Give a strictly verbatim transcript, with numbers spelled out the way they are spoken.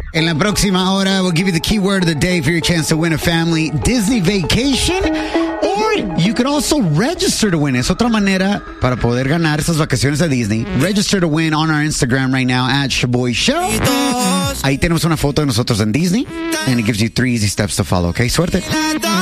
En la próxima hora, we'll give you the keyword of the day for your chance to win a family Disney vacation. Or you could also register to win. Es otra manera para poder ganar esas vacaciones de Disney. Register to win on our Instagram right now at Shaboy Show. Ahí tenemos una foto de nosotros en Disney. And it gives you three easy steps to follow, okay? Suerte.